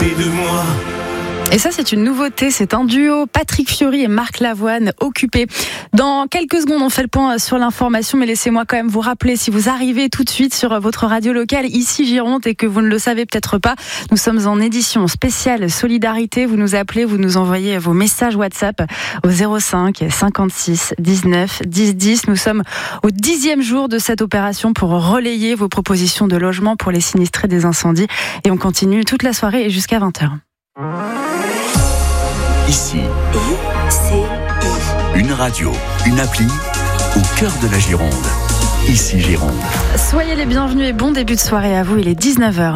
s'occuper de moi. Et ça, c'est une nouveauté, c'est un duo, Patrick Fiori et Marc Lavoine, Occupé. Dans quelques secondes, on fait le point sur l'information, mais laissez-moi quand même vous rappeler, si vous arrivez tout de suite sur votre radio locale, ici Gironde, et que vous ne le savez peut-être pas, nous sommes en édition spéciale Solidarité. Vous nous appelez, vous nous envoyez vos messages WhatsApp au 05 56 19 10 10. Nous sommes au 10e jour de cette opération pour relayer vos propositions de logement pour les sinistrés des incendies. Et on continue toute la soirée et jusqu'à 20h. Ici, une radio, une appli au cœur de la Gironde. Ici Gironde. Soyez les bienvenus et bon début de soirée à vous, il est 19h.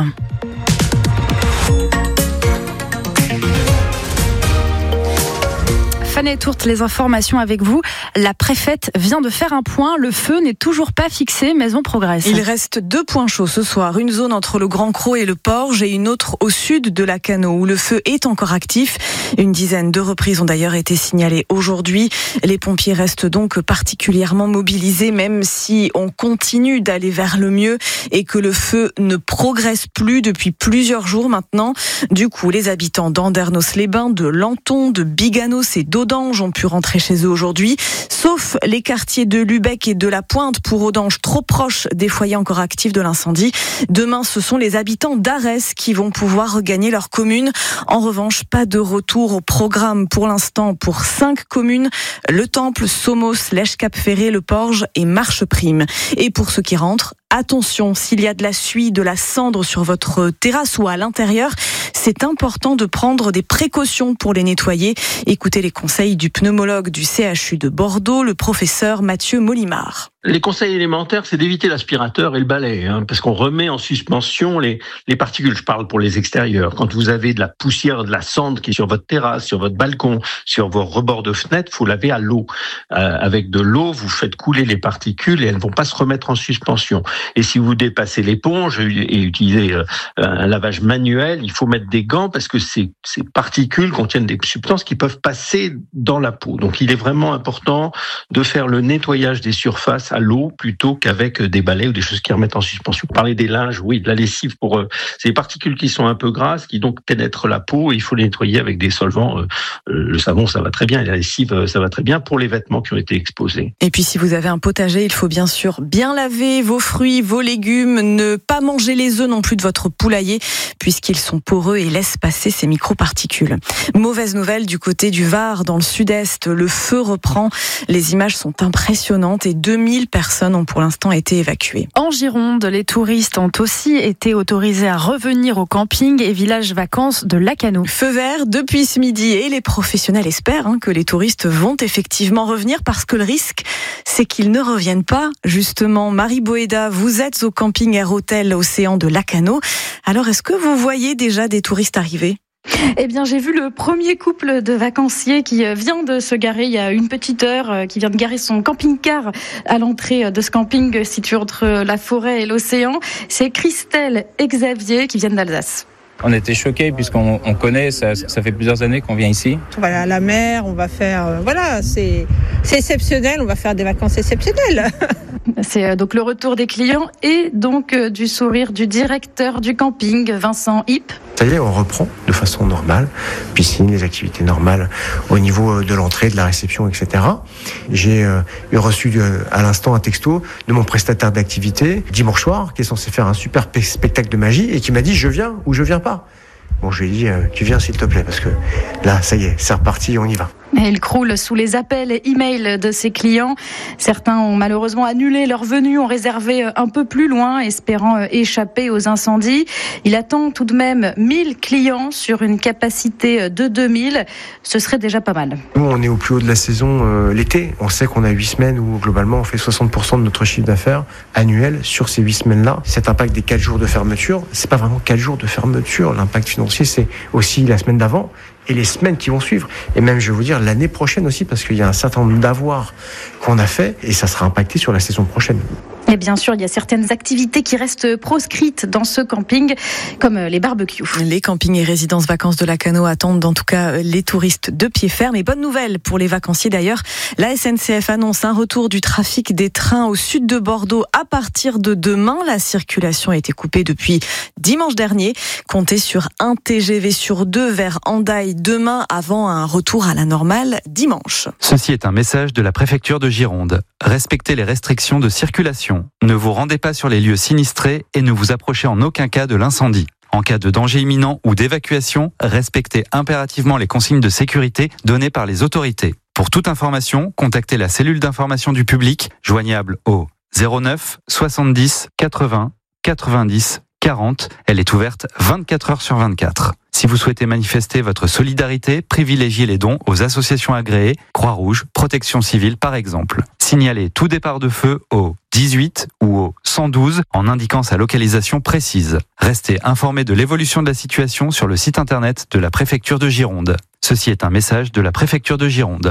Fanny Tourte, les informations avec vous. La préfète vient de faire un point. Le feu n'est toujours pas fixé, mais on progresse. Il reste 2 points chauds ce soir. Une zone entre le Grand Crau et le Porge et une autre au sud de Lacanau où le feu est encore actif. Une dizaine de reprises ont d'ailleurs été signalées aujourd'hui. Les pompiers restent donc particulièrement mobilisés, même si on continue d'aller vers le mieux et que le feu ne progresse plus depuis plusieurs jours maintenant. Du coup, les habitants d'Andernos-les-Bains, de Lanton, de Biganos et d'Audange ont pu rentrer chez eux aujourd'hui, sauf les quartiers de Lubec et de la Pointe pour Audange, trop proches des foyers encore actifs de l'incendie. Demain, ce sont les habitants d'Arès qui vont pouvoir regagner leur commune. En revanche, pas de retour au programme pour l'instant pour 5 communes, Le Temple, Somos, Lèche-Cap-Ferré, Le Porge et Marcheprime. Et pour ceux qui rentrent, attention, s'il y a de la suie, de la cendre sur votre terrasse ou à l'intérieur, c'est important de prendre des précautions pour les nettoyer. Écoutez les conseils du pneumologue du CHU de Bordeaux, le professeur Mathieu Molimard. Les conseils élémentaires, c'est d'éviter l'aspirateur et le balai, parce qu'on remet en suspension les particules. Je parle pour les extérieurs. Quand vous avez de la poussière, de la cendre qui est sur votre terrasse, sur votre balcon, sur vos rebords de fenêtre, faut laver à l'eau. Avec de l'eau, vous faites couler les particules et elles ne vont pas se remettre en suspension. Et si vous dépassez l'éponge et utilisez un lavage manuel, il faut mettre des gants parce que ces particules contiennent des substances qui peuvent passer dans la peau. Donc il est vraiment important de faire le nettoyage des surfaces à l'eau plutôt qu'avec des balais ou des choses qui remettent en suspension. Parler des linges, oui, de la lessive c'est des particules qui sont un peu grasses, qui donc pénètrent la peau et il faut les nettoyer avec des solvants. Le savon, ça va très bien, et la lessive, ça va très bien pour les vêtements qui ont été exposés. Et puis si vous avez un potager, il faut bien sûr bien laver vos fruits, vos légumes, ne pas manger les œufs non plus de votre poulailler puisqu'ils sont poreux et laissent passer ces microparticules. Mauvaise nouvelle du côté du Var, dans le sud-est, le feu reprend. Les images sont impressionnantes et 2000 personnes ont pour l'instant été évacuées. En Gironde, les touristes ont aussi été autorisés à revenir au camping et village vacances de Lacanau. Feu vert depuis ce midi et les professionnels espèrent que les touristes vont effectivement revenir parce que le risque, c'est qu'ils ne reviennent pas. Justement, Marie Boéda, vous êtes au camping Air Hôtel Océan de Lacanau. Alors, est-ce que vous voyez déjà des touristes arriver ? Eh bien, j'ai vu le premier couple de vacanciers qui vient de se garer il y a une petite heure, qui vient de garer son camping-car à l'entrée de ce camping situé entre la forêt et l'océan. C'est Christelle et Xavier qui viennent d'Alsace. On était choqués puisqu'on connaît, ça fait plusieurs années qu'on vient ici. Voilà, la mer, on va faire, c'est exceptionnel, on va faire des vacances exceptionnelles. C'est donc le retour des clients et donc du sourire du directeur du camping, Vincent Hipp. Ça y est, on reprend de façon normale, piscine, les activités normales au niveau de l'entrée, de la réception, etc. J'ai reçu à l'instant un texto de mon prestataire d'activité dimanche soir qui est censé faire un super spectacle de magie et qui m'a dit je viens ou je viens pas. Bon, je lui ai dit tu viens s'il te plaît parce que là, ça y est, c'est reparti, on y va. Et il croule sous les appels et emails de ses clients. Certains ont malheureusement annulé leur venue, ont réservé un peu plus loin, espérant échapper aux incendies. Il attend tout de même 1000 clients sur une capacité de 2000. Ce serait déjà pas mal. Nous, on est au plus haut de la saison l'été. On sait qu'on a 8 semaines où globalement on fait 60% de notre chiffre d'affaires annuel sur ces 8 semaines-là. Cet impact des 4 jours de fermeture, c'est pas vraiment 4 jours de fermeture. L'impact financier, c'est aussi la semaine d'avant. et les semaines qui vont suivre. Et même, je vais vous dire, l'année prochaine aussi, parce qu'il y a un certain nombre d'avoirs qu'on a fait et ça sera impacté sur la saison prochaine. Et bien sûr, il y a certaines activités qui restent proscrites dans ce camping, comme les barbecues. Les campings et résidences vacances de Lacanau attendent en tout cas les touristes de pied ferme. Et bonne nouvelle pour les vacanciers d'ailleurs, la SNCF annonce un retour du trafic des trains au sud de Bordeaux à partir de demain. La circulation a été coupée depuis dimanche dernier. Comptez sur un TGV sur 2 vers Hendaye demain avant un retour à la normale dimanche. Ceci est un message de la préfecture de Gironde. Respectez les restrictions de circulation. Ne vous rendez pas sur les lieux sinistrés et ne vous approchez en aucun cas de l'incendie. En cas de danger imminent ou d'évacuation, respectez impérativement les consignes de sécurité données par les autorités. Pour toute information, contactez la cellule d'information du public, joignable au 09 70 80 90 40. Elle est ouverte 24 heures sur 24. Si vous souhaitez manifester votre solidarité, privilégiez les dons aux associations agréées, Croix-Rouge, Protection Civile par exemple. Signalez tout départ de feu au 18 ou au 112 en indiquant sa localisation précise. Restez informés de l'évolution de la situation sur le site internet de la préfecture de Gironde. Ceci est un message de la préfecture de Gironde.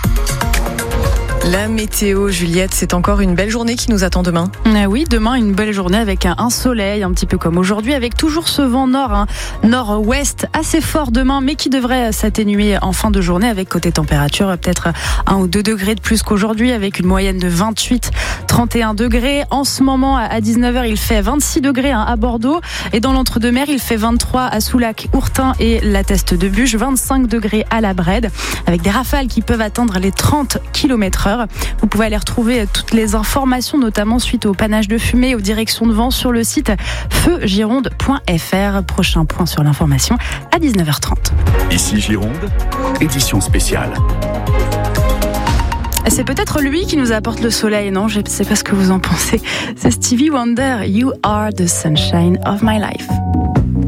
La météo, Juliette, c'est encore une belle journée qui nous attend demain. Oui, demain, une belle journée avec un soleil, un petit peu comme aujourd'hui, avec toujours ce vent nord, nord-ouest, assez fort demain, mais qui devrait s'atténuer en fin de journée avec côté température, peut-être 1 ou 2 degrés de plus qu'aujourd'hui, avec une moyenne de 28-31 degrés. En ce moment, à 19h, il fait 26 degrés à Bordeaux, et dans l'entre-deux-mer, il fait 23 à Soulac, Ourtin et la Teste de Buge, 25 degrés à la Brède, avec des rafales qui peuvent atteindre les 30 km/h. Vous pouvez aller retrouver toutes les informations, notamment suite au panache de fumée, aux directions de vent sur le site feugironde.fr. Prochain point sur l'information à 19h30. Ici Gironde, édition spéciale. C'est peut-être lui qui nous apporte le soleil, non? Je ne sais pas ce que vous en pensez. C'est Stevie Wonder, You Are the Sunshine of My Life.